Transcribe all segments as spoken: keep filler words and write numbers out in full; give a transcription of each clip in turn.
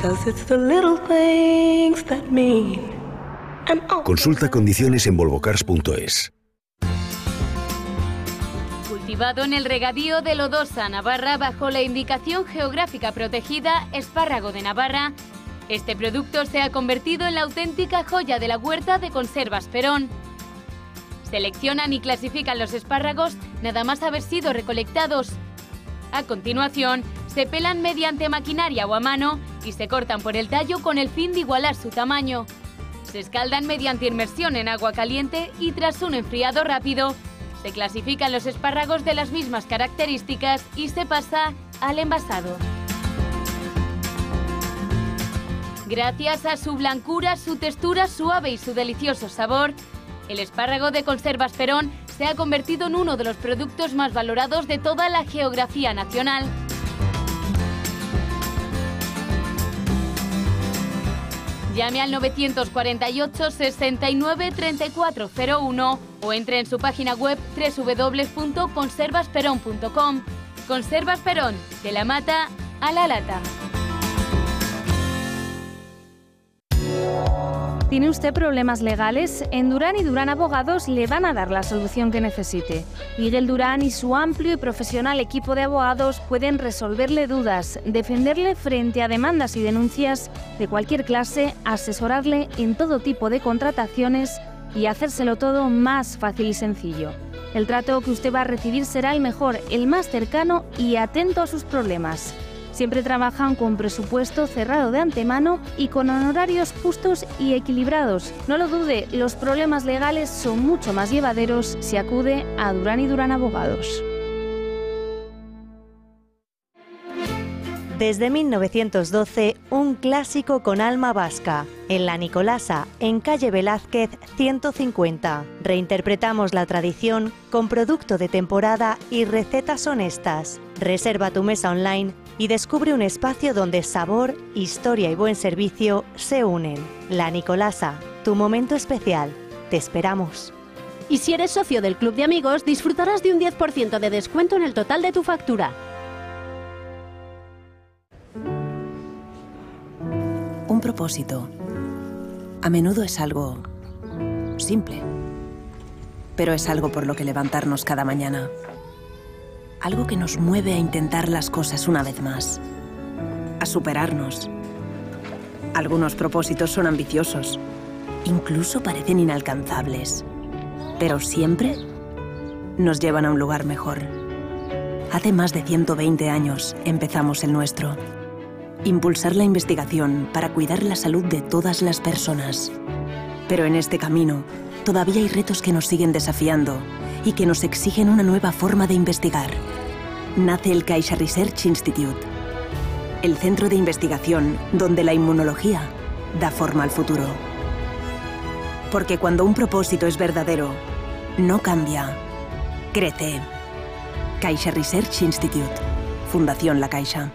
'cause it's the little things that mean. Consulta condiciones en volvocars punto es. Cultivado en el regadío de Lodosa, Navarra, bajo la indicación geográfica protegida Espárrago de Navarra, este producto se ha convertido en la auténtica joya de la huerta de Conservas Perón. Seleccionan y clasifican los espárragos nada más haber sido recolectados. A continuación, se pelan mediante maquinaria o a mano y se cortan por el tallo con el fin de igualar su tamaño. Se escaldan mediante inmersión en agua caliente y tras un enfriado rápido, se clasifican los espárragos de las mismas características y se pasa al envasado. Gracias a su blancura, su textura suave y su delicioso sabor, el espárrago de Conservas Perón se ha convertido en uno de los productos más valorados de toda la geografía nacional. Llame al novecientos cuarenta y ocho, sesenta y nueve, treinta y cuatro cero uno o entre en su página web doble u doble u doble u punto conservas perón punto com. Conservas Perón, de la mata a la lata. ¿Tiene usted problemas legales? En Durán y Durán Abogados le van a dar la solución que necesite. Miguel Durán y su amplio y profesional equipo de abogados pueden resolverle dudas, defenderle frente a demandas y denuncias de cualquier clase, asesorarle en todo tipo de contrataciones y hacérselo todo más fácil y sencillo. El trato que usted va a recibir será el mejor, el más cercano y atento a sus problemas. Siempre trabajan con presupuesto cerrado de antemano y con honorarios justos y equilibrados. No lo dude, los problemas legales son mucho más llevaderos si acude a Durán y Durán Abogados. Desde mil novecientos doce, un clásico con alma vasca. En La Nicolasa, en calle Velázquez ciento cincuenta. Reinterpretamos la tradición con producto de temporada y recetas honestas. Reserva tu mesa online y descubre un espacio donde sabor, historia y buen servicio se unen. La Nicolasa, tu momento especial. Te esperamos. Y si eres socio del Club de Amigos, disfrutarás de un diez por ciento de descuento en el total de tu factura. Un propósito a menudo es algo simple, pero es algo por lo que levantarnos cada mañana. Algo que nos mueve a intentar las cosas una vez más, a superarnos. Algunos propósitos son ambiciosos, incluso parecen inalcanzables, pero siempre nos llevan a un lugar mejor. Hace más de ciento veinte años empezamos el nuestro. Impulsar la investigación para cuidar la salud de todas las personas. Pero en este camino todavía hay retos que nos siguen desafiando y que nos exigen una nueva forma de investigar. Nace el Caixa Research Institute, el centro de investigación donde la inmunología da forma al futuro. Porque cuando un propósito es verdadero, no cambia, crece. Caixa Research Institute, Fundación La Caixa.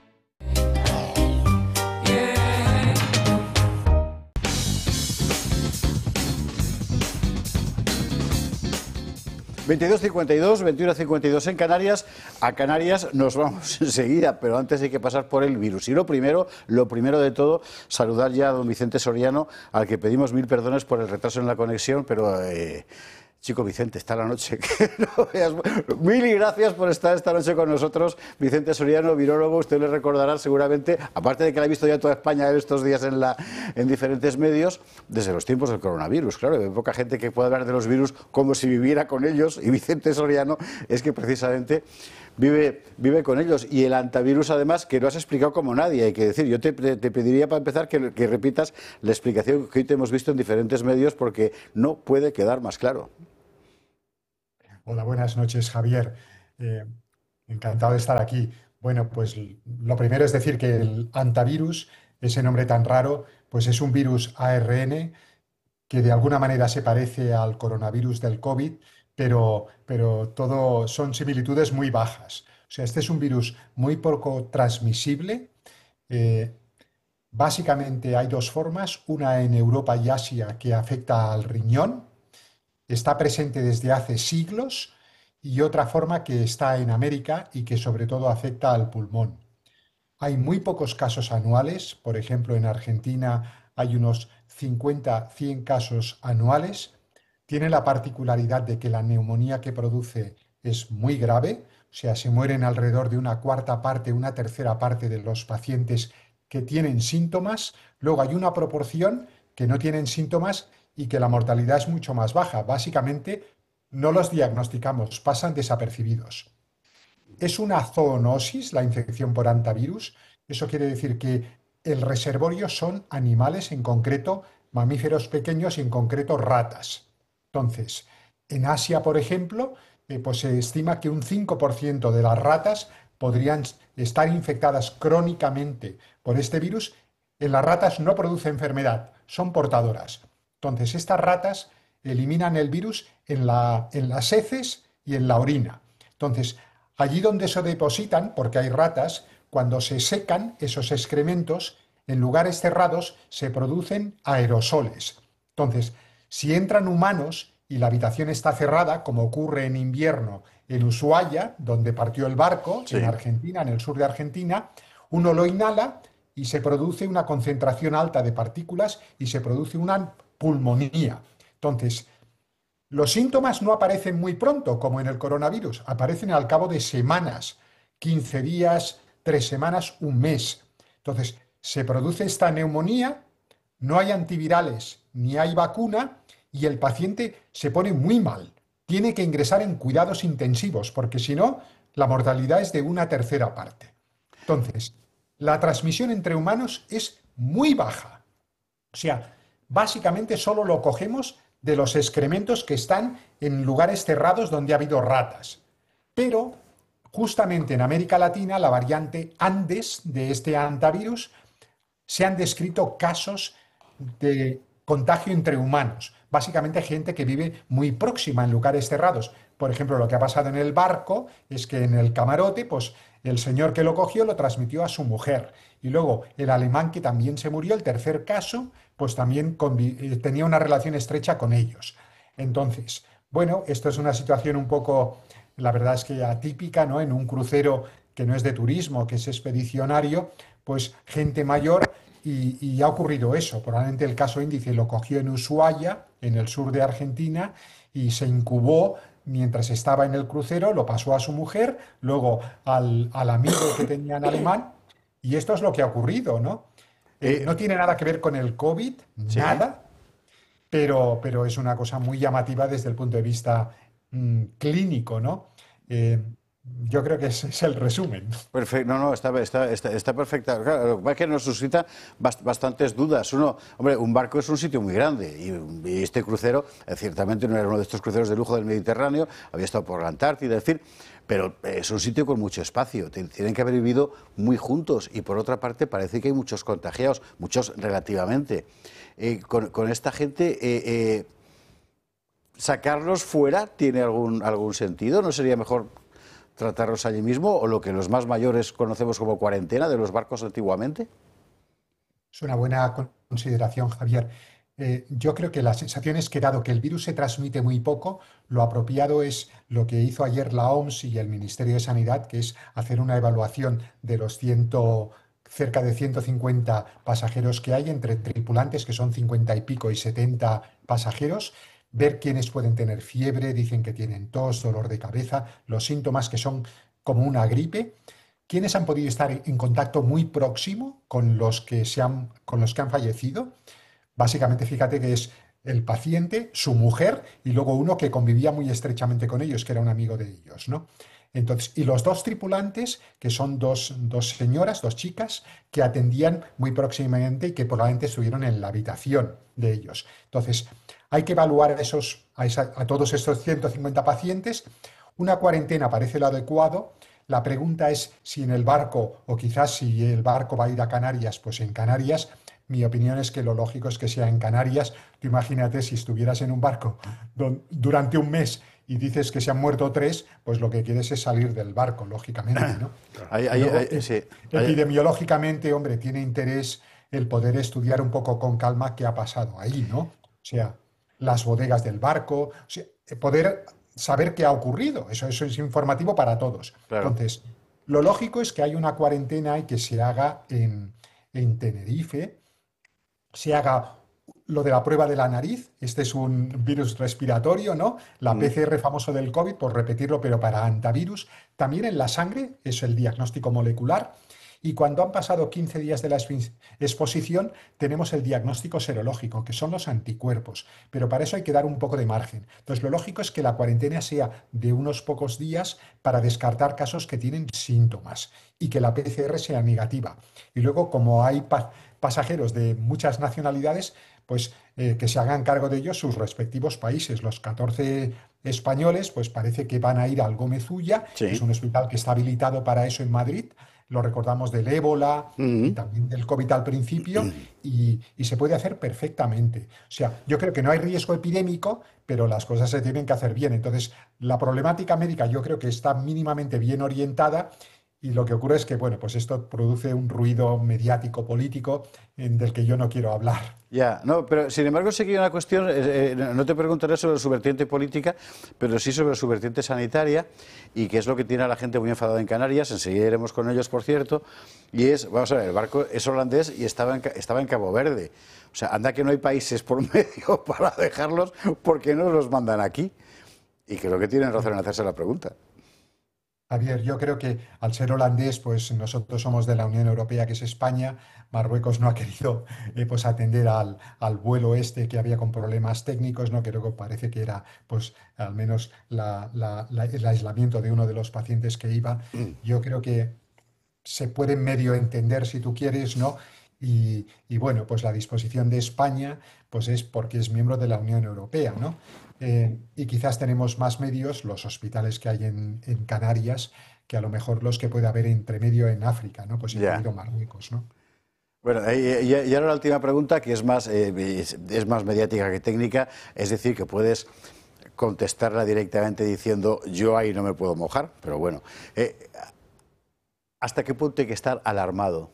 veintidós cincuenta y dos, veintiuno cincuenta y dos en Canarias. A Canarias nos vamos enseguida, pero antes hay que pasar por el virus. Y lo primero, lo primero de todo, saludar ya a don Vicente Soriano, al que pedimos mil perdones por el retraso en la conexión, pero... Eh, Chico Vicente, está la noche. Que no veas. Mil y gracias por estar esta noche con nosotros. Vicente Soriano, virólogo, usted le recordará seguramente, aparte de que la ha visto ya toda España estos días en, la, en diferentes medios, desde los tiempos del coronavirus. Claro, hay poca gente que pueda hablar de los virus como si viviera con ellos, y Vicente Soriano es que precisamente vive, vive con ellos. Y el antivirus, además, que lo has explicado como nadie, hay que decir. Yo te, te pediría para empezar que, que repitas la explicación que hoy te hemos visto en diferentes medios, porque no puede quedar más claro. Hola, buenas noches, Javier. Eh, encantado de estar aquí. Bueno, pues lo primero es decir que el antivirus, ese nombre tan raro, pues es un virus A R N que de alguna manera se parece al coronavirus del COVID, pero, pero todo son similitudes muy bajas. O sea, este es un virus muy poco transmisible. Eh, básicamente hay dos formas, una en Europa y Asia que afecta al riñón. Está presente desde hace siglos, y otra forma que está en América y que sobre todo afecta al pulmón. Hay muy pocos casos anuales, por ejemplo, en Argentina hay unos cincuenta, cien casos anuales. Tiene la particularidad de que la neumonía que produce es muy grave, o sea, se mueren alrededor de una cuarta parte, una tercera parte de los pacientes que tienen síntomas. Luego hay una proporción que no tienen síntomas y que la mortalidad es mucho más baja. Básicamente no los diagnosticamos, pasan desapercibidos. Es una zoonosis, la infección por hantavirus. Eso quiere decir que el reservorio son animales, en concreto mamíferos pequeños y en concreto ratas. Entonces, en Asia, por ejemplo, eh, pues se estima que un cinco por ciento de las ratas podrían estar infectadas crónicamente por este virus. En las ratas no produce enfermedad, son portadoras. Entonces, estas ratas eliminan el virus en, la, en las heces y en la orina. Entonces, allí donde se depositan, porque hay ratas, cuando se secan esos excrementos, en lugares cerrados se producen aerosoles. Entonces, si entran humanos y la habitación está cerrada, como ocurre en invierno en Ushuaia, donde partió el barco, sí, en Argentina, en el sur de Argentina, uno lo inhala y se produce una concentración alta de partículas y se produce una pulmonía. Entonces, los síntomas no aparecen muy pronto, como en el coronavirus, aparecen al cabo de semanas, quince días, tres semanas, un mes. Entonces, se produce esta neumonía, no hay antivirales ni hay vacuna y el paciente se pone muy mal. Tiene que ingresar en cuidados intensivos porque si no, la mortalidad es de una tercera parte. Entonces, la transmisión entre humanos es muy baja. O sea, básicamente solo lo cogemos de los excrementos que están en lugares cerrados donde ha habido ratas. Pero justamente en América Latina, la variante Andes de este hantavirus, se han descrito casos de contagio entre humanos. Básicamente gente que vive muy próxima en lugares cerrados. Por ejemplo, lo que ha pasado en el barco es que en el camarote, pues el señor que lo cogió lo transmitió a su mujer. Y luego el alemán que también se murió, el tercer caso, pues también tenía una relación estrecha con ellos. Entonces, bueno, esto es una situación un poco, la verdad es que atípica, ¿no? En un crucero que no es de turismo, que es expedicionario, pues gente mayor y, y ha ocurrido eso. Probablemente el caso índice lo cogió en Ushuaia, en el sur de Argentina, y se incubó mientras estaba en el crucero, lo pasó a su mujer, luego al, al amigo que tenía en alemán, y esto es lo que ha ocurrido, ¿no? Eh, no tiene nada que ver con el COVID, ¿sí? Nada, pero, pero es una cosa muy llamativa desde el punto de vista mmm, clínico, ¿no? Eh, yo creo que ese es el resumen. Perfecto, no, no, está, está, está, está perfecta. Claro, lo que pasa es que nos suscita bast bastantes dudas. Uno, hombre, un barco es un sitio muy grande y, y este crucero, eh, ciertamente no era uno de estos cruceros de lujo del Mediterráneo, había estado por la Antártida, es decir, pero es un sitio con mucho espacio, tienen que haber vivido muy juntos y por otra parte parece que hay muchos contagiados, muchos relativamente. Eh, con, con esta gente, eh, eh, ¿sacarlos fuera tiene algún, algún sentido? ¿No sería mejor tratarlos allí mismo o lo que los más mayores conocemos como cuarentena de los barcos antiguamente? Es una buena consideración, Javier. Eh, yo creo que la sensación es que dado que el virus se transmite muy poco, lo apropiado es lo que hizo ayer la O M S y el Ministerio de Sanidad, que es hacer una evaluación de los ciento, cerca de ciento cincuenta pasajeros que hay entre tripulantes, que son cincuenta y pico y setenta pasajeros, ver quiénes pueden tener fiebre, dicen que tienen tos, dolor de cabeza, los síntomas que son como una gripe, quiénes han podido estar en contacto muy próximo con los que, se han, con los que han fallecido. Básicamente, fíjate que es el paciente, su mujer y luego uno que convivía muy estrechamente con ellos, que era un amigo de ellos, ¿no? Entonces, y los dos tripulantes, que son dos, dos señoras, dos chicas, que atendían muy próximamente y que probablemente estuvieron en la habitación de ellos. Entonces, hay que evaluar a, esos, a, esa, a todos estos ciento cincuenta pacientes. Una cuarentena parece lo adecuado. La pregunta es si en el barco, o quizás si el barco va a ir a Canarias, pues en Canarias. Mi opinión es que lo lógico es que sea en Canarias. Tú imagínate si estuvieras en un barco durante un mes y dices que se han muerto tres, pues lo que quieres es salir del barco, lógicamente, ¿no? Hay, hay, Luego, hay, sí, epidemiológicamente, hombre, tiene interés el poder estudiar un poco con calma qué ha pasado ahí, ¿no? O sea, las bodegas del barco, o sea, poder saber qué ha ocurrido. Eso, eso es informativo para todos. Claro. Entonces, lo lógico es que hay una cuarentena y que se haga en, en Tenerife, se haga lo de la prueba de la nariz. Este es un virus respiratorio, ¿no? La P C R famoso del COVID, por repetirlo, pero para antivirus. También en la sangre, es el diagnóstico molecular. Y cuando han pasado quince días de la exposición, tenemos el diagnóstico serológico, que son los anticuerpos. Pero para eso hay que dar un poco de margen. Entonces, lo lógico es que la cuarentena sea de unos pocos días para descartar casos que tienen síntomas y que la P C R sea negativa. Y luego, como hay pa- pasajeros de muchas nacionalidades, pues eh, que se hagan cargo de ellos sus respectivos países. Los catorce españoles, pues parece que van a ir al Gómez Ulla, Sí. que es un hospital que está habilitado para eso en Madrid. Lo recordamos del ébola Mm. y también del COVID al principio, y, y se puede hacer perfectamente. O sea, yo creo que no hay riesgo epidémico, pero las cosas se tienen que hacer bien. Entonces, la problemática médica yo creo que está mínimamente bien orientada, y lo que ocurre es que, bueno, pues esto produce un ruido mediático, político, en- del que yo no quiero hablar. Ya, no, pero sin embargo sí que hay una cuestión, eh, eh, no te preguntaré sobre su vertiente política, pero sí sobre su vertiente sanitaria, y que es lo que tiene a la gente muy enfadada en Canarias. Enseguida iremos con ellos, por cierto, y es, vamos a ver, el barco es holandés y estaba en, Ca- estaba en Cabo Verde. O sea, anda que no hay países por medio para dejarlos, ¿por qué no los mandan aquí? Y creo que tienen razón en hacerse la pregunta. Javier, yo creo que al ser holandés, pues nosotros somos de la Unión Europea, que es España. Marruecos no ha querido eh, pues atender al, al vuelo este que había con problemas técnicos, ¿no? Creo que parece que era, pues, al menos la- la- la- el aislamiento de uno de los pacientes que iba. Yo creo que se puede medio entender, si tú quieres, ¿no? Y, y bueno, pues la disposición de España, pues es porque es miembro de la Unión Europea, ¿no? Eh, y quizás tenemos más medios, los hospitales que hay en, en Canarias, que a lo mejor los que puede haber entre medio en África, ¿no? Pues Ya. incluido Marruecos, ¿no? Bueno, y, y- y ahora la última pregunta, que es más, eh, es, es más mediática que técnica, es decir, que puedes contestarla directamente diciendo yo ahí no me puedo mojar, pero bueno, eh, ¿hasta qué punto hay que estar alarmado?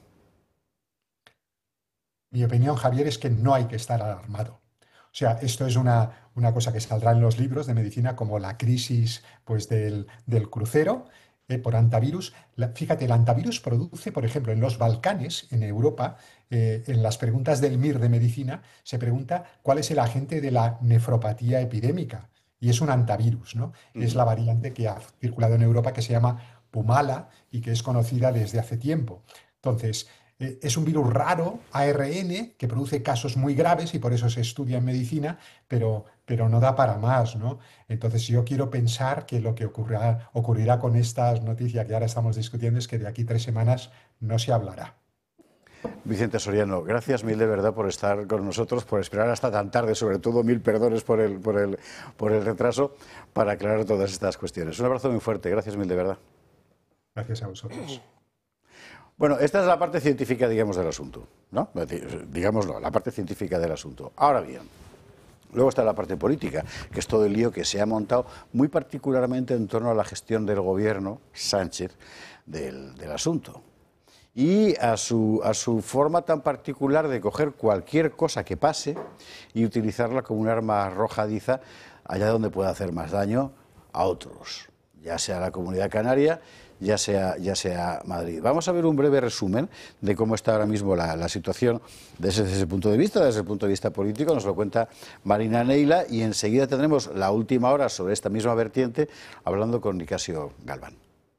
Mi opinión, Javier, es que no hay que estar alarmado. O sea, esto es una, una cosa que saldrá en los libros de medicina, como la crisis, pues, del, del crucero eh, por antivirus. La- fíjate, el antivirus produce, por ejemplo, en los Balcanes, en Europa, eh, en las preguntas del M I R de medicina, se pregunta cuál es el agente de la nefropatía epidémica. Y es un antivirus, ¿no? Es la variante que ha circulado en Europa, que se llama Pumala y que es conocida desde hace tiempo. Entonces, eh, es un virus raro, A R N, que produce casos muy graves y por eso se estudia en medicina, pero, pero no da para más, ¿no? Entonces, yo quiero pensar que lo que ocurrirá, ocurrirá con esta noticia que ahora estamos discutiendo es que de aquí tres semanas no se hablará. Vicente Soriano, gracias mil de verdad por estar con nosotros, por esperar hasta tan tarde, sobre todo mil perdones por el, por el, por el retraso, para aclarar todas estas cuestiones. Un abrazo muy fuerte, gracias mil de verdad. Gracias a vosotros. Bueno, esta es la parte científica, digamos, del asunto, ¿no? Digámoslo, la parte científica del asunto. Ahora bien, luego está la parte política, que es todo el lío que se ha montado muy particularmente en torno a la gestión del gobierno Sánchez del, del asunto. Y a su, a su forma tan particular de coger cualquier cosa que pase y utilizarla como un arma arrojadiza allá donde pueda hacer más daño a otros, ya sea la Comunidad Canaria, ya sea, ya sea Madrid. Vamos a ver un breve resumen de cómo está ahora mismo la, la situación desde ese punto de vista, desde el punto de vista político. Nos lo cuenta Marina Neila y enseguida tendremos la última hora sobre esta misma vertiente hablando con Nicasio Galván.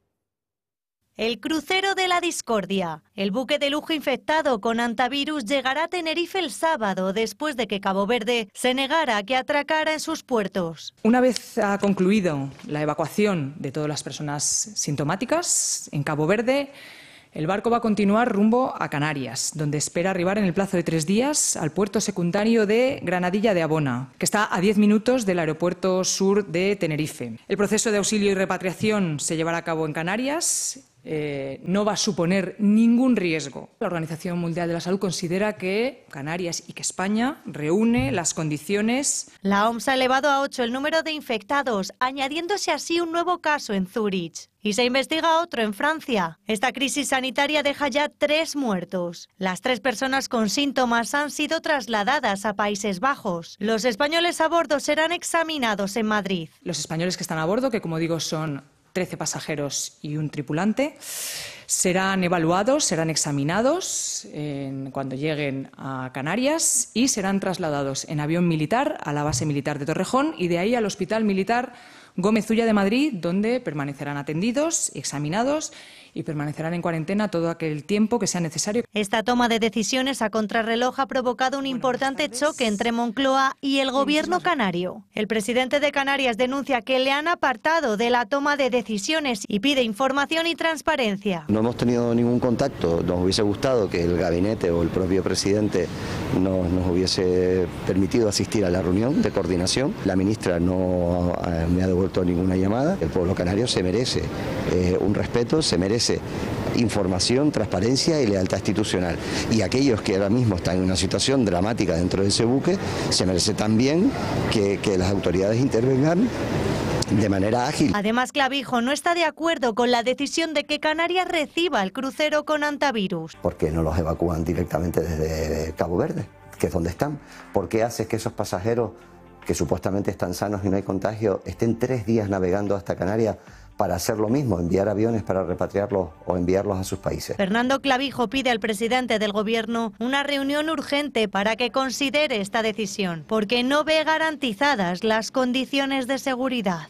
El crucero de la discordia. El buque de lujo infectado con antivirus llegará a Tenerife el sábado, después de que Cabo Verde se negara a que atracara en sus puertos. Una vez ha concluido la evacuación de todas las personas sintomáticas en Cabo Verde, el barco va a continuar rumbo a Canarias, donde espera arribar en el plazo de tres días al puerto secundario de Granadilla de Abona, que está a diez minutos del aeropuerto sur de Tenerife. El proceso de auxilio y repatriación se llevará a cabo en Canarias. Eh, no va a suponer ningún riesgo. La Organización Mundial de la Salud considera que Canarias y que España reúne las condiciones. La O M S ha elevado a ocho el número de infectados, añadiéndose así un nuevo caso en Zúrich. Y se investiga otro en Francia. Esta crisis sanitaria deja ya tres muertos. Las tres personas con síntomas han sido trasladadas a Países Bajos. Los españoles a bordo serán examinados en Madrid. Los españoles que están a bordo, que como digo son trece pasajeros y un tripulante. Serán evaluados, serán examinados en, cuando lleguen a Canarias y serán trasladados en avión militar a la base militar de Torrejón y de ahí al Hospital Militar Gómez Ulla de Madrid, donde permanecerán atendidos, examinados y permanecerán en cuarentena todo aquel tiempo que sea necesario. Esta toma de decisiones a contrarreloj ha provocado un importante choque entre Moncloa y el gobierno canario. El presidente de Canarias denuncia que le han apartado de la toma de decisiones y pide información y transparencia. No hemos tenido ningún contacto, nos hubiese gustado que el gabinete o el propio presidente nos, nos hubiese permitido asistir a la reunión de coordinación. La ministra no me ha devuelto ninguna llamada. El pueblo canario se merece eh, un respeto, se merece información, transparencia y lealtad institucional. Y aquellos que ahora mismo están en una situación dramática dentro de ese buque, se merece también que, que las autoridades intervengan de manera ágil. Además, Clavijo no está de acuerdo con la decisión de que Canarias reciba el crucero con antivirus. ¿Por qué no los evacúan directamente desde Cabo Verde, que es donde están? ¿Por qué haces que esos pasajeros que supuestamente están sanos y no hay contagio estén tres días navegando hasta Canarias para hacer lo mismo, enviar aviones para repatriarlos o enviarlos a sus países? Fernando Clavijo pide al presidente del gobierno una reunión urgente para que considere esta decisión, porque no ve garantizadas las condiciones de seguridad.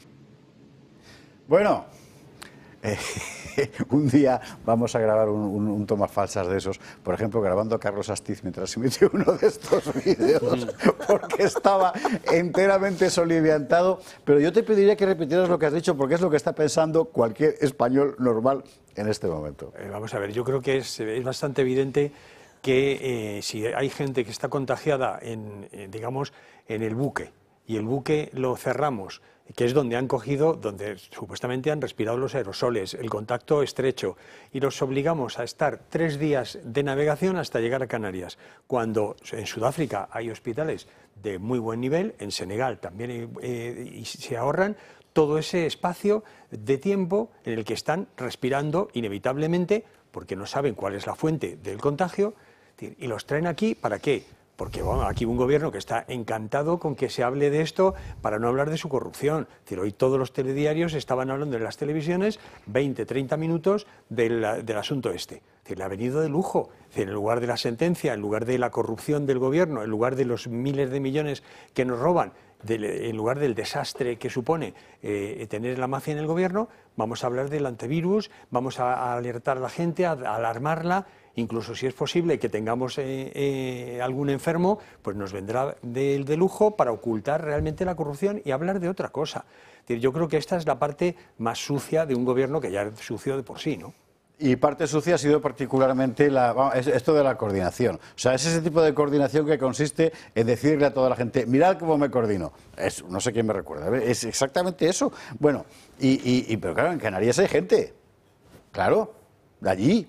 Bueno, eh, un día vamos a grabar un, un, un tomas falsas de esos, por ejemplo, grabando a Carlos Astiz mientras se metió uno de estos vídeos, porque estaba enteramente soliviantado. Pero yo te pediría que repitieras lo que has dicho, porque es lo que está pensando cualquier español normal en este momento. Eh, vamos a ver, yo creo que es, es bastante evidente que eh, si hay gente que está contagiada en, eh, digamos, en el buque, y el buque lo cerramos, que es donde han cogido, donde supuestamente han respirado los aerosoles, el contacto estrecho, y los obligamos a estar tres días de navegación hasta llegar a Canarias, cuando en Sudáfrica hay hospitales de muy buen nivel, en Senegal también, eh, y se ahorran todo ese espacio de tiempo en el que están respirando inevitablemente, porque no saben cuál es la fuente del contagio, y los traen aquí, ¿para qué? Porque bueno, aquí un gobierno que está encantado con que se hable de esto para no hablar de su corrupción. Es decir, hoy todos los telediarios estaban hablando en las televisiones veinte, treinta minutos del, del asunto este. Es decir, le ha venido de lujo. Es decir, en lugar de la sentencia, en lugar de la corrupción del gobierno, en lugar de los miles de millones que nos roban, de, en lugar del desastre que supone eh, tener la mafia en el gobierno, vamos a hablar del antivirus, vamos a, a alertar a la gente, a, a alarmarla. Incluso si es posible que tengamos eh, eh, algún enfermo, pues nos vendrá de, de lujo para ocultar realmente la corrupción y hablar de otra cosa. Es decir, yo creo que esta es la parte más sucia de un gobierno que ya es sucio de por sí, ¿no? Y parte sucia ha sido particularmente la, esto de la coordinación. O sea, es ese tipo de coordinación que consiste en decirle a toda la gente, mirad cómo me coordino. Es, no sé quién me recuerda, es exactamente eso. Bueno, y, y, y, pero claro, en Canarias hay gente, claro, de allí.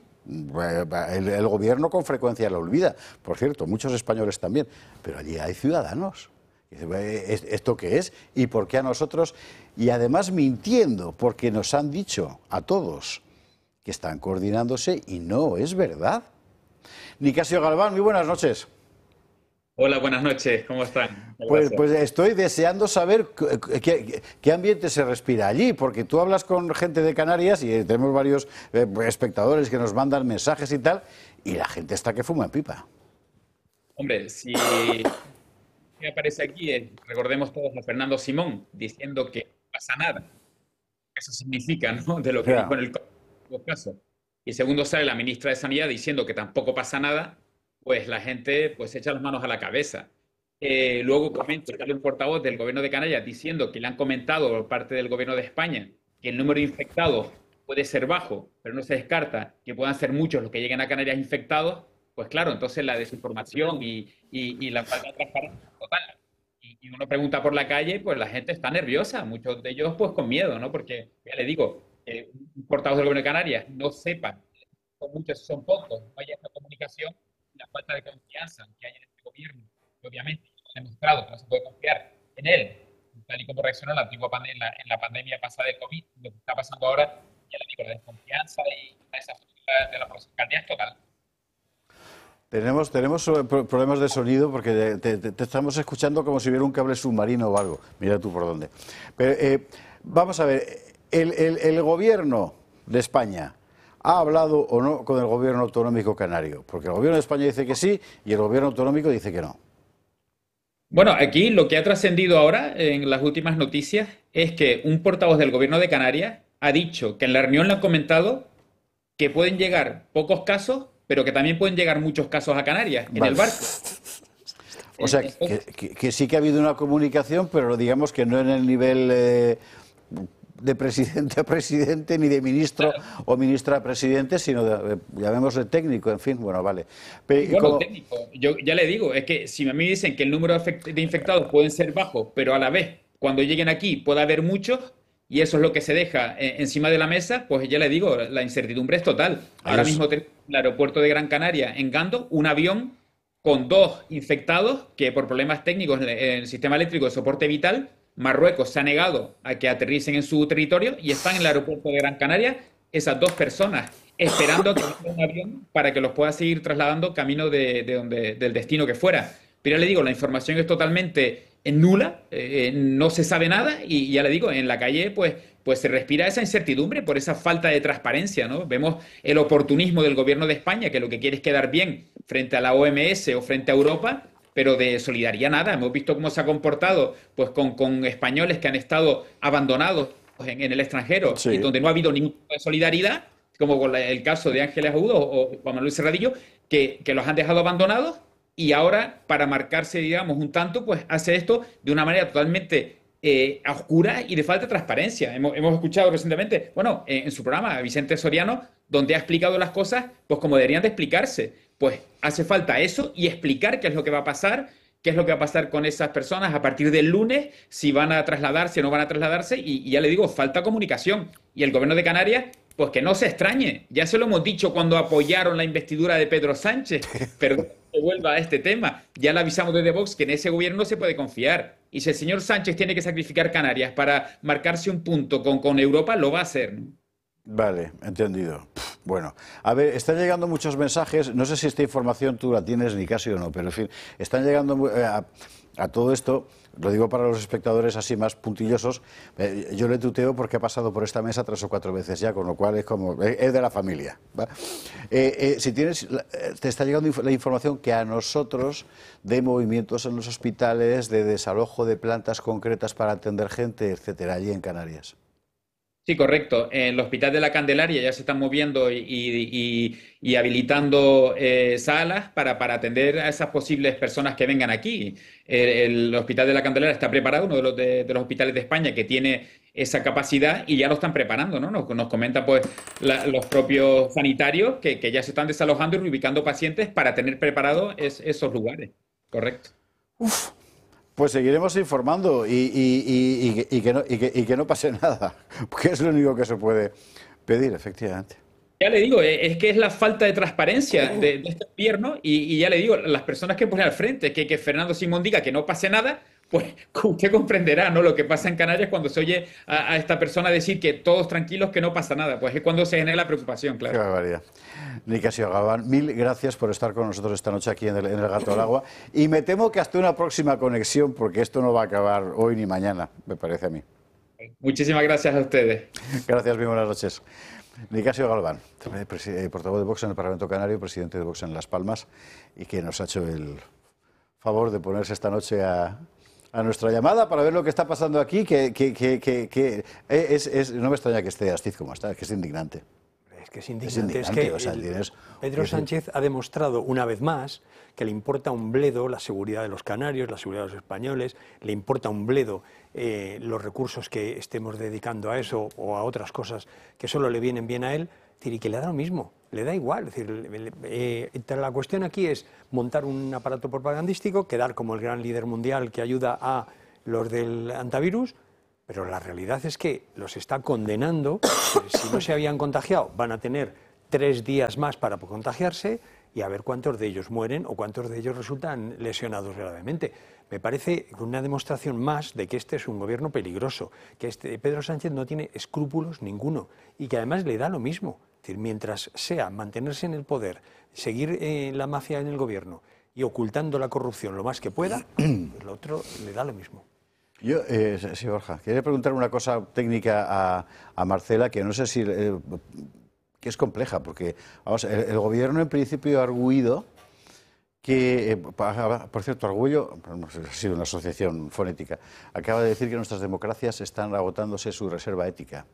El, el gobierno con frecuencia lo olvida, por cierto, muchos españoles también, pero allí hay ciudadanos. ¿Esto qué es? ¿Y por qué a nosotros? Y además mintiendo, porque nos han dicho a todos que están coordinándose y no es verdad. Nicasio Galván, muy buenas noches. Hola, buenas noches, ¿cómo están? Pues, pues estoy deseando saber qué, qué ambiente se respira allí, porque tú hablas con gente de Canarias y tenemos varios eh, espectadores que nos mandan mensajes y tal, y la gente está que fuma en pipa. Hombre, si me aparece aquí, eh, recordemos todos a Fernando Simón diciendo que no pasa nada. Eso significa, ¿no?, de lo que dijo en el caso. Y segundo sale la ministra de Sanidad diciendo que tampoco pasa nada, pues la gente pues echa las manos a la cabeza. Eh, luego comento, sale un portavoz del gobierno de Canarias diciendo que le han comentado por parte del gobierno de España que el número de infectados puede ser bajo, pero no se descarta que puedan ser muchos los que lleguen a Canarias infectados. Pues claro, entonces la desinformación y, y, y la falta de transparencia total. Y, y uno pregunta por la calle, pues la gente está nerviosa, muchos de ellos pues con miedo, ¿no? Porque, ya le digo, eh, un portavoz del gobierno de Canarias no sepa, son muchos, son pocos, no hay esta comunicación, la falta de confianza que hay en este gobierno, que obviamente ha demostrado que no se puede confiar en él, tal y como reaccionó en la, antigua en la, en la pandemia pasada de COVID, lo que está pasando ahora, ya le digo, la desconfianza y la desafío de la alcaldía es total. Tenemos, tenemos problemas de sonido porque te, te, te estamos escuchando como si hubiera un cable submarino o algo. Mira tú por dónde. Pero, eh, vamos a ver, el, el, el gobierno de España ha hablado o no con el gobierno autonómico canario, porque el gobierno de España dice que sí y el gobierno autonómico dice que no. Bueno, aquí lo que ha trascendido ahora en las últimas noticias es que un portavoz del gobierno de Canarias ha dicho que en la reunión le han comentado que pueden llegar pocos casos, pero que también pueden llegar muchos casos a Canarias, en Vale. el barco. O sea, que, que, que sí que ha habido una comunicación, pero digamos que no en el nivel eh, de presidente a presidente, ni de ministro claro. o ministra a presidente, sino de, llamémosle técnico, en fin, bueno, vale. Pero, bueno, como... técnico, yo ya le digo, es que si a mí dicen que el número de infectados pueden ser bajos, pero a la vez, cuando lleguen aquí, puede haber muchos, y eso es lo que se deja encima de la mesa, pues ya le digo, la incertidumbre es total. Ahora Adiós. mismo tenemos en el aeropuerto de Gran Canaria, en Gando, un avión con dos infectados que por problemas técnicos en el sistema eléctrico de soporte vital, Marruecos se ha negado a que aterricen en su territorio y están en el aeropuerto de Gran Canaria esas dos personas, esperando a que venga un avión para que los pueda seguir trasladando camino de, de donde, del destino que fuera. Pero ya le digo, la información es totalmente nula, eh, no se sabe nada y ya le digo, en la calle pues, pues se respira esa incertidumbre por esa falta de transparencia, ¿no? Vemos el oportunismo del gobierno de España, que lo que quiere es quedar bien frente a la O M S o frente a Europa, pero de solidaridad nada. Hemos visto cómo se ha comportado pues, con, con españoles que han estado abandonados en, en el extranjero sí. y donde no ha habido ningún tipo de solidaridad, como con la, el caso de Ángeles Agudo o Juan Manuel Serradillo, que, que los han dejado abandonados y ahora, para marcarse, digamos, un tanto, pues hace esto de una manera totalmente eh, oscura y de falta de transparencia. Hemos, hemos escuchado recientemente, bueno, en, en su programa, a Vicente Soriano, donde ha explicado las cosas pues como deberían de explicarse. Pues hace falta eso y explicar qué es lo que va a pasar, qué es lo que va a pasar con esas personas a partir del lunes, si van a trasladarse o no van a trasladarse, y, y ya le digo, falta comunicación. Y el gobierno de Canarias, pues que no se extrañe. Ya se lo hemos dicho cuando apoyaron la investidura de Pedro Sánchez, pero que vuelva a este tema. Ya le avisamos desde Vox que en ese gobierno no se puede confiar. Y si el señor Sánchez tiene que sacrificar Canarias para marcarse un punto con, con Europa, lo va a hacer, ¿no? Vale, entendido. Bueno, a ver, están llegando muchos mensajes, no sé si esta información tú la tienes ni casi o no, pero en fin, están llegando a, a todo esto, lo digo para los espectadores así más puntillosos, eh, yo le tuteo porque ha pasado por esta mesa tres o cuatro veces ya, con lo cual es como, es de la familia. ¿Va? Eh, eh, si tienes, te está llegando la información que a nosotros de movimientos en los hospitales, de desalojo de plantas concretas para atender gente, etcétera, allí en Canarias. Sí, correcto. En el Hospital de la Candelaria ya se están moviendo y, y, y habilitando eh, salas para, para atender a esas posibles personas que vengan aquí. El, el Hospital de la Candelaria está preparado, uno de los, de, de los hospitales de España que tiene esa capacidad y ya lo están preparando, ¿no? Nos, nos comentan pues la, los propios sanitarios que, que ya se están desalojando y reubicando pacientes para tener preparados es, esos lugares. Correcto. Uf. Pues seguiremos informando y, y, y, y, y, que no, y, que, y que no pase nada, porque es lo único que se puede pedir, efectivamente. Ya le digo, es que es la falta de transparencia de, de este gobierno y, y ya le digo, las personas que ponen al frente, que, que Fernando Simón diga que no pase nada, pues usted comprenderá, ¿no? Lo que pasa en Canarias cuando se oye a, a esta persona decir que todos tranquilos, que no pasa nada, pues es cuando se genera la preocupación, claro. Qué barbaridad. Nicasio Galván, mil gracias por estar con nosotros esta noche aquí en el, en el Gato al Agua y me temo que hasta una próxima conexión porque esto no va a acabar hoy ni mañana, me parece a mí. Muchísimas gracias a ustedes. Gracias, muy buenas noches. Nicasio Galván, portavoz de Vox en el Parlamento Canario, presidente de Vox en Las Palmas y que nos ha hecho el favor de ponerse esta noche a, a nuestra llamada para ver lo que está pasando aquí, que, que, que, que, que es, es, no me extraña que esté Astiz como está, es que es indignante. Es que es indignante, es, indignante, es que o sea, el, tienes, Pedro Sánchez ha demostrado una vez más que le importa un bledo la seguridad de los canarios, la seguridad de los españoles, le importa un bledo eh, los recursos que estemos dedicando a eso o a otras cosas que solo le vienen bien a él, es decir, y que le da lo mismo, le da igual. Es decir, eh, la cuestión aquí es montar un aparato propagandístico, quedar como el gran líder mundial que ayuda a los del antivirus, pero la realidad es que los está condenando. Si no se habían contagiado, van a tener tres días más para contagiarse y a ver cuántos de ellos mueren o cuántos de ellos resultan lesionados gravemente. Me parece una demostración más de que este es un gobierno peligroso, que este Pedro Sánchez no tiene escrúpulos ninguno y que además le da lo mismo. Es decir, mientras sea mantenerse en el poder, seguir eh, la mafia en el gobierno y ocultando la corrupción lo más que pueda, pues lo otro le da lo mismo. Yo, eh, sí, Borja, quería preguntar una cosa técnica a, a Marcela, que no sé si... Eh, que es compleja, porque vamos, el, el gobierno en principio ha arguido que, eh, por cierto, Argullo, ha sido una asociación fonética, acaba de decir que nuestras democracias están agotándose su reserva ética.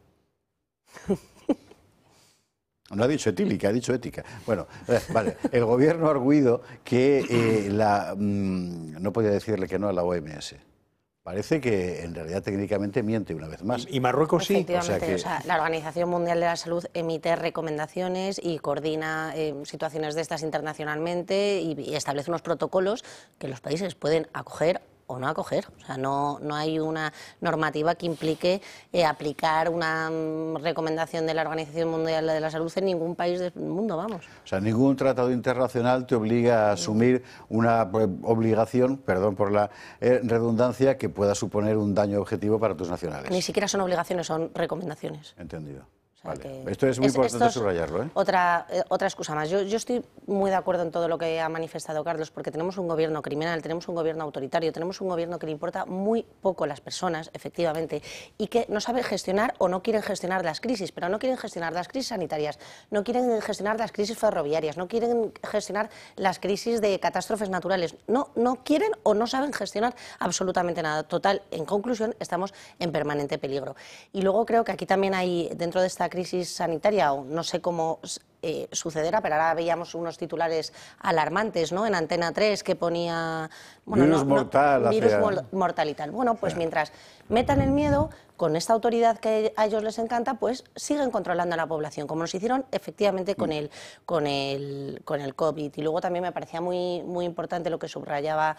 No ha dicho etílica, ha dicho ética. Bueno, eh, vale, el gobierno ha arguido que eh, la, mmm, no podía decirle que no a la O M S. Parece que en realidad técnicamente miente una vez más. ¿Y Marruecos sí? Efectivamente, o sea que... o sea, la Organización Mundial de la Salud emite recomendaciones y coordina eh, situaciones de estas internacionalmente y, y establece unos protocolos que los países pueden acoger o no acoger. O sea, no, no hay una normativa que implique eh, aplicar una um, recomendación de la Organización Mundial de la Salud en ningún país del mundo, vamos. O sea, ningún tratado internacional te obliga a asumir una pues, obligación, perdón por la eh, redundancia, que pueda suponer un daño objetivo para tus nacionales. Ni siquiera son obligaciones, son recomendaciones. Entendido. O sea, vale. que Esto es muy es, importante esto es subrayarlo, ¿eh? Otra, eh, otra excusa más. Yo, yo estoy muy de acuerdo en todo lo que ha manifestado Carlos, porque tenemos un gobierno criminal, tenemos un gobierno autoritario, tenemos un gobierno que le importa muy poco a las personas, efectivamente, y que no sabe gestionar o no quieren gestionar las crisis, pero no quieren gestionar las crisis sanitarias, no quieren gestionar las crisis ferroviarias, no quieren gestionar las crisis de catástrofes naturales, no, no quieren o no saben gestionar absolutamente nada. Total, en conclusión, estamos en permanente peligro. Y luego creo que aquí también hay, dentro de esta crisis sanitaria, o no sé cómo eh, sucederá, pero ahora veíamos unos titulares alarmantes, ¿no?, en Antena tres que ponía... Bueno, virus no, mortal. No, virus hacia... mortal y tal. Bueno, pues mientras metan el miedo, con esta autoridad que a ellos les encanta, pues siguen controlando a la población, como nos hicieron efectivamente con el, con el, con el COVID. Y luego también me parecía muy, muy importante lo que subrayaba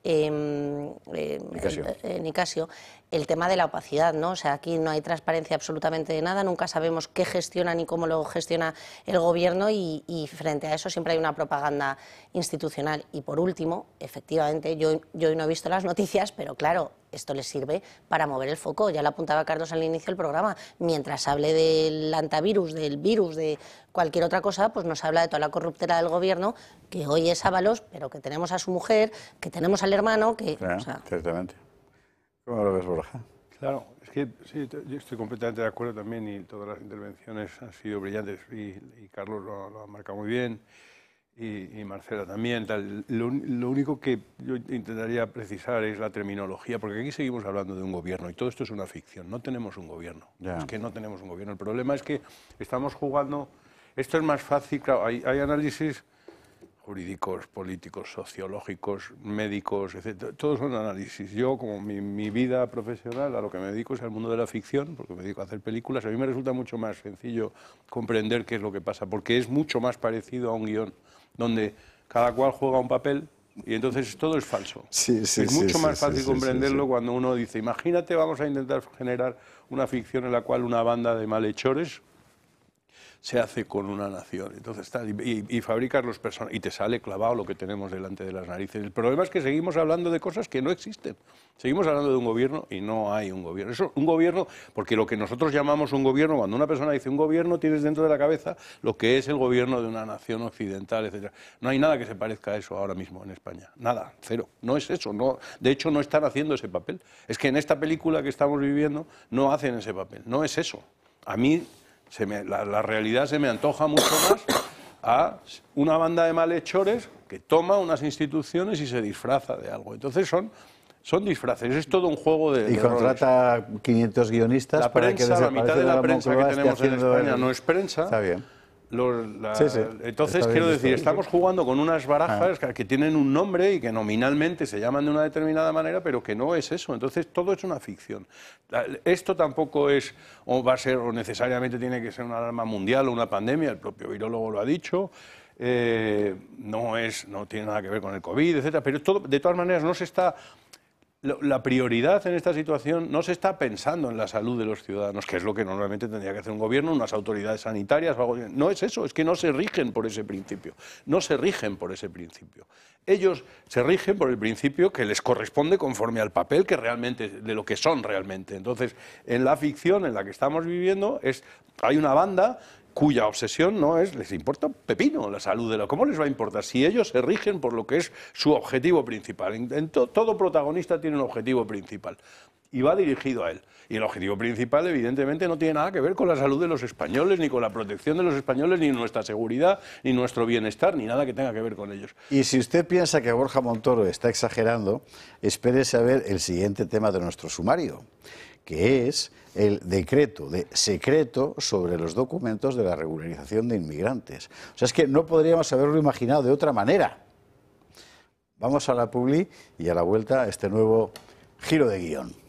eh, eh, Nicasio. Eh, eh, Nicasio, el tema de la opacidad, ¿no? O sea, aquí no hay transparencia absolutamente de nada, nunca sabemos qué gestiona ni cómo lo gestiona el gobierno y, y frente a eso siempre hay una propaganda institucional. Y por último, efectivamente, yo, yo hoy no he visto las noticias, pero claro, esto les sirve para mover el foco. Ya lo apuntaba Carlos al inicio del programa. Mientras hable del antivirus, del virus, de cualquier otra cosa, pues nos habla de toda la corruptela del gobierno, que hoy es Ábalos, pero que tenemos a su mujer, que tenemos al hermano, que... Claro, o sea... ciertamente. ¿Cómo lo ves, Borja? Claro, es que sí, yo estoy completamente de acuerdo también y todas las intervenciones han sido brillantes y, y Carlos lo, lo ha marcado muy bien. Y, y Marcela también. Tal. Lo, lo único que yo intentaría precisar es la terminología, porque aquí seguimos hablando de un gobierno y todo esto es una ficción. No tenemos un gobierno. Ya. Es que no tenemos un gobierno. El problema es que estamos jugando... Esto es más fácil, claro, hay, hay análisis jurídicos, políticos, sociológicos, médicos, etcétera. Todos son análisis. Yo, como mi, mi vida profesional, a lo que me dedico es al mundo de la ficción, porque me dedico a hacer películas, a mí me resulta mucho más sencillo comprender qué es lo que pasa, porque es mucho más parecido a un guión donde cada cual juega un papel y entonces todo es falso. Sí, sí, es sí, mucho sí, más sí, fácil sí, comprenderlo sí, sí. cuando uno dice, imagínate, vamos a intentar generar una ficción en la cual una banda de malhechores se hace con una nación, entonces tal, y, y, y fabricas los personajes, y te sale clavado lo que tenemos delante de las narices. El problema es que seguimos hablando de cosas que no existen. Seguimos hablando de un gobierno y no hay un gobierno. Eso, un gobierno, porque lo que nosotros llamamos un gobierno, cuando una persona dice un gobierno, tienes dentro de la cabeza lo que es el gobierno de una nación occidental, etcétera. No hay nada que se parezca a eso ahora mismo en España. Nada, cero. No es eso. No, de hecho, no están haciendo ese papel. Es que en esta película que estamos viviendo no hacen ese papel. No es eso. A mí... Se me, la, la realidad se me antoja mucho más a una banda de malhechores que toma unas instituciones y se disfraza de algo. Entonces son, son disfraces, es todo un juego de... Y de contrata roles. quinientos guionistas la para prensa, que la mitad de la, la prensa que tenemos en España el... no es prensa. Está bien. Los, la, sí, sí. Entonces, Está quiero bien, decir, estamos jugando con unas barajas ah. que tienen un nombre y que nominalmente se llaman de una determinada manera, pero que no es eso. Entonces, todo es una ficción. Esto tampoco es, o va a ser, o necesariamente tiene que ser una alarma mundial o una pandemia, el propio virólogo lo ha dicho, eh, no, es, no tiene nada que ver con el COVID, etcétera, pero todo, de todas maneras no se está... La prioridad en esta situación no se está pensando en la salud de los ciudadanos, que es lo que normalmente tendría que hacer un gobierno, unas autoridades sanitarias, o algo. No es eso, es que no se rigen por ese principio, no se rigen por ese principio. Ellos se rigen por el principio que les corresponde conforme al papel que realmente, de lo que son realmente. Entonces, en la ficción en la que estamos viviendo, es, hay una banda cuya obsesión no es, les importa un pepino la salud de la... ¿Cómo les va a importar? Si ellos se rigen por lo que es su objetivo principal. En, en to, todo protagonista tiene un objetivo principal y va dirigido a él. Y el objetivo principal, evidentemente, no tiene nada que ver con la salud de los españoles, ni con la protección de los españoles, ni nuestra seguridad, ni nuestro bienestar, ni nada que tenga que ver con ellos. Y si usted piensa que Borja Montoro está exagerando, espérese a ver el siguiente tema de nuestro sumario, que es el decreto de secreto sobre los documentos de la regularización de inmigrantes. O sea, es que no podríamos haberlo imaginado de otra manera. Vamos a la publi y a la vuelta este nuevo giro de guión.